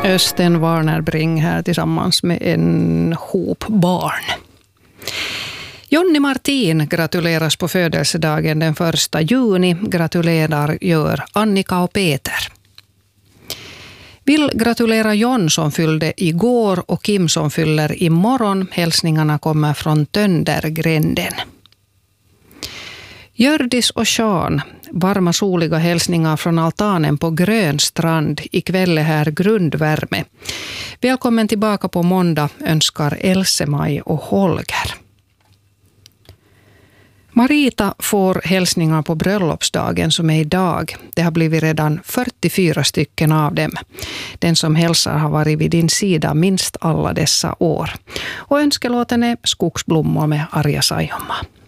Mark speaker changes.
Speaker 1: Östen Warnerbring här tillsammans med en hop barn. Jonny Martin gratuleras på födelsedagen den 1 juni. Gratulerar gör Annika och Peter. Vill gratulera John som fyllde igår och Kim som fyller imorgon. Hälsningarna kommer från Töndergränden. Gördis och Sean, varma soliga hälsningar från altanen på Grönstrand. Ikväll är här grundvärme. Välkommen tillbaka på måndag önskar Else-Maj och Holger. Marita får hälsningar på bröllopsdagen som är idag. Det har blivit redan 44 stycken av dem. Den som hälsar har varit vid din sida minst alla dessa år. Och önskelåten är Skogsblommor med Arja Saijonmaa.